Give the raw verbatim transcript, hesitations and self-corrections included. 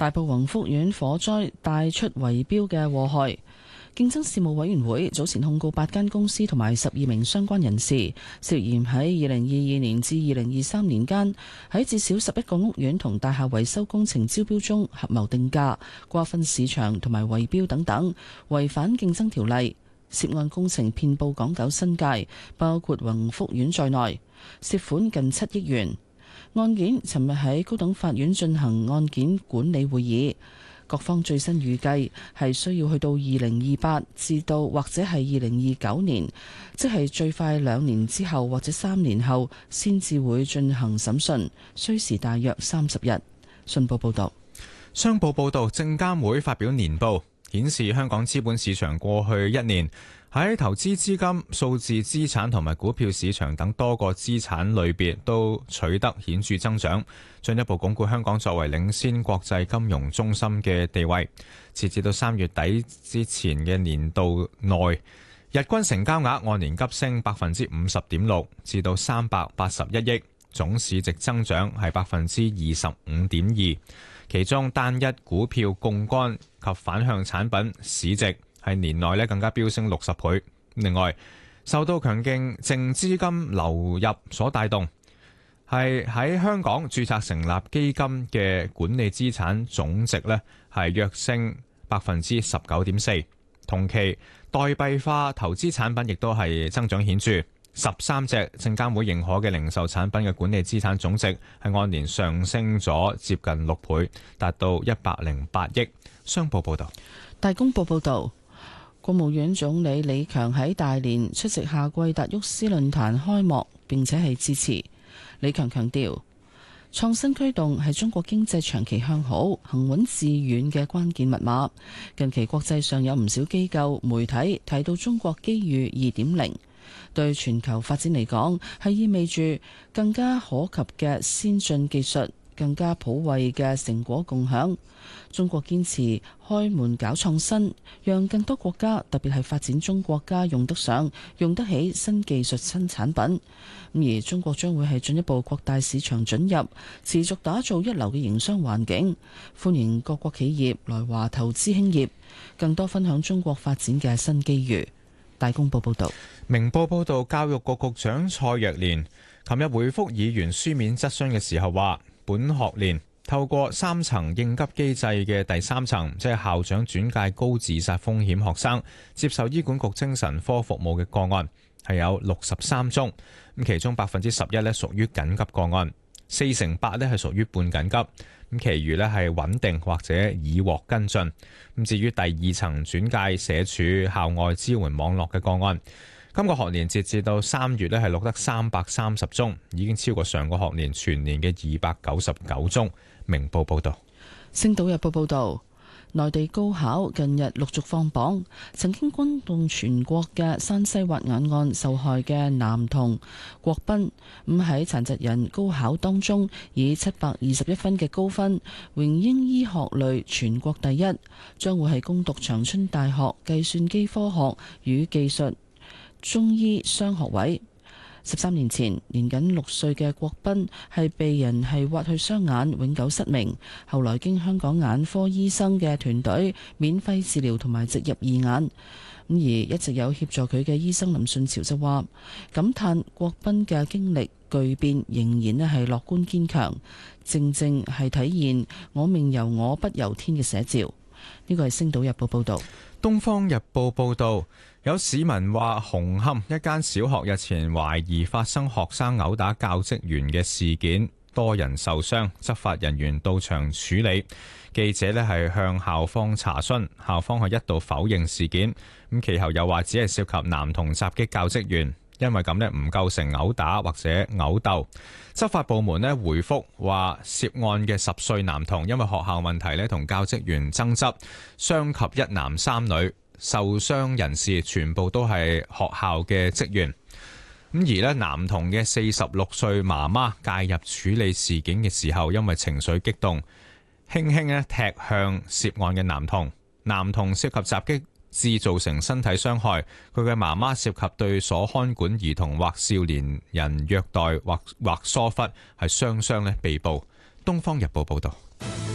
大埔宏福苑火災帶出圍標嘅禍害。競爭事務委員會早前控告八間公司同埋十二名相關人士，涉嫌喺二零二二年至二零二三年間喺至少十一個屋苑同大廈維修工程招標中合謀定價、瓜分市場同埋圍標等等，違反競爭條例。涉案工程遍佈港九新界，包括宏福苑在內，涉款近七億元。案件尋日喺高等法院進行案件管理會議。各方最新預計係需要去到二零二八至到或者係二零二九年，即係最快兩年之後或者三年後先至會進行審訊，需時大約三十日。信報報道。 商報報道，證監會發表年報，顯示香港資本市場過去一年喺投資資金、數字資產同埋股票市場等多個資產類別都取得顯著增長，進一步鞏固香港作為領先國際金融中心嘅地位。截至到三月底之前嘅年度內，日均成交額按年急升百分之五十點六，至到三百八十一億，總市值增長係百分之二十五點二。其中單一股票槓桿及反向產品市值係年內咧更加飆升六十倍。另外，受到強勁淨資金流入所帶動，係喺香港註冊成立基金嘅管理資產總值咧係躍升百分之十九點四。同期代幣化投資產品亦都係增長顯著。十三隻證監會認可嘅零售產品嘅管理資產總值係按年上升咗接近六倍，達到一百零八億。商報報道。 大公報報道，國務院總理李強喺大連出席夏季達沃斯論壇開幕，並且係致辭。李強強調，創新驅動係中國經濟長期向好、行穩致遠嘅關鍵密碼。近期國際上有唔少機構媒體提到中國機遇二點零。對全球發展嚟講，係意味住更加可及嘅先進技術，更加普惠嘅成果共享。中國堅持開門搞創新，讓更多國家，特別係發展中國家用得上、用得起新技術、新產品。而中國將會係進一步擴大市場准入，持續打造一流嘅營商環境，歡迎各國企業來華投資興業，更多分享中國發展嘅新機遇。大公報報道。 明報報道，教育局局長蔡若蓮琴日回覆議員書面質詢嘅時候話，本學年透過三層應急機制嘅第三層，即係校長轉介高自殺風險學生接受醫管局精神科服務嘅個案係有六十三宗，咁其中百分之十一咧屬於緊急個案，四成八咧係屬於半緊急，咁其餘咧係穩定或者已獲跟進。咁至於第二層轉介社署校外支援網絡嘅個案，今個學年截至到三月咧係錄得三百三十宗，已經超過上個學年全年嘅二百九十九宗。明報報道。 星島日報報道，內地高考近日陸續放榜，曾經轟動全國嘅山西滑眼案受害嘅男童郭斌，咁喺殘疾人高考當中以七百二十一分嘅高分，榮膺醫學類全國第一，將會係攻讀長春大學計算機科學與技術中醫雙學位。十三年前，年僅六歲嘅郭斌係被人係挖去雙眼，永久失明。後來經香港眼科醫生嘅團隊免費治療同埋植入義眼。咁而一直有協助佢嘅醫生林順潮就話，感嘆郭斌嘅經歷巨變仍然咧係樂觀堅強，正正係體現我命由我不由天嘅寫照。呢個係《星島日報》報導。 《東方日報》報導，有市民話紅磡一間小學日前懷疑發生學生毆打教職員嘅事件，多人受傷，執法人員到場處理。記者呢係向校方查詢，校方係一度否認事件，咁其後又話只係涉及男童襲擊教職員，因為咁呢唔構成毆打或者毆鬥。執法部門呢回覆話，涉案嘅十歲男童因為學校問題呢同教職員爭執，傷及一男三女，受傷人士全部都係學校嘅職員。咁而呢男童嘅四十六歲媽媽介入處理事件嘅時候，因為情緒激動，輕輕呢踢向涉案嘅男童，男童涉及襲擊致造成身體傷害，佢嘅媽媽涉及對所看管兒童或少年人虐待或或疏忽，係雙雙咧被捕。東方日報報道。